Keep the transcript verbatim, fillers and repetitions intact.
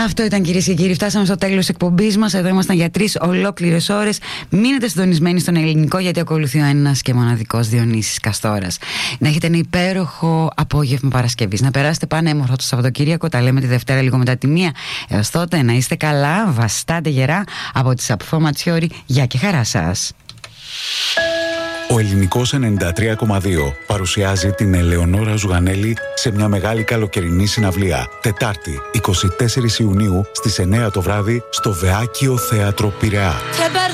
Αυτό ήταν, κυρίες και κύριοι. Φτάσαμε στο τέλος της εκπομπής μας. Εδώ ήμασταν για τρεις ολόκληρες ώρες. Μείνετε συντονισμένοι στον ελληνικό, γιατί ακολουθεί ο ένας και μοναδικός Διονύσης Καστόρας. Να έχετε ένα υπέροχο απόγευμα Παρασκευής. Να περάσετε πανέμορφα το Σαββατοκύριακο. Τα λέμε τη Δευτέρα λίγο μετά τη μία. Έως τότε να είστε καλά, βαστάτε γερά. Από τη Σαπφό Ματσιόρη, γεια και χαρά σας. Ο Ελληνικός ενενήντα τρία κόμμα δύο παρουσιάζει την Ελεονόρα Ζουγανέλη σε μια μεγάλη καλοκαιρινή συναυλία. Τετάρτη, εικοστή τέταρτη Ιουνίου στις εννιά το βράδυ στο Βεάκιο Θέατρο Πειραιά.